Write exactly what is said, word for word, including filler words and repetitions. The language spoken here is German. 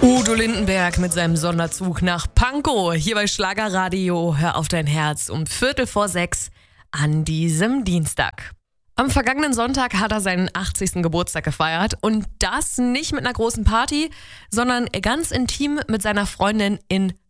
Udo Lindenberg mit seinem Sonderzug nach Pankow. Hier bei Schlagerradio. Hör auf dein Herz um Viertel vor sechs an diesem Dienstag. Am vergangenen Sonntag hat er seinen achtzigsten Geburtstag gefeiert. Und das nicht mit einer großen Party, sondern ganz intim mit seiner Freundin in